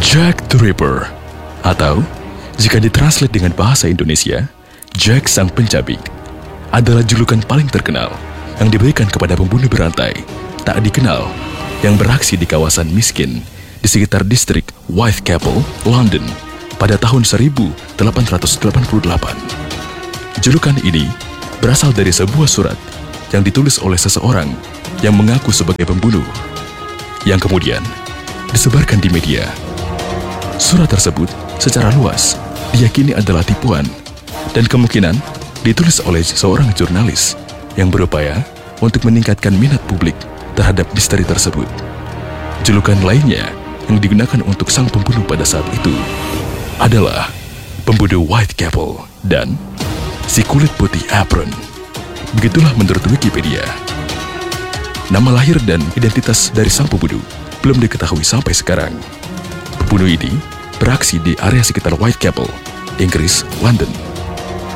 Jack the Ripper, atau jika ditranslate dengan bahasa Indonesia, Jack Sang Pencabik, adalah julukan paling terkenal yang diberikan kepada pembunuh berantai tak dikenal yang beraksi di kawasan miskin di sekitar distrik Whitechapel, London pada tahun 1888. Julukan ini berasal dari sebuah surat yang ditulis oleh seseorang yang mengaku sebagai pembunuh, yang kemudian disebarkan di media. Surat tersebut secara luas diyakini adalah tipuan dan kemungkinan ditulis oleh seorang jurnalis yang berupaya untuk meningkatkan minat publik terhadap misteri tersebut. Julukan lainnya yang digunakan untuk sang pembunuh pada saat itu adalah pembunuh Whitechapel dan si kulit putih apron. Begitulah menurut Wikipedia. Nama lahir dan identitas dari sang pembunuh belum diketahui sampai sekarang. Pembunuh ini beraksi di area sekitar Whitechapel, Inggris, London.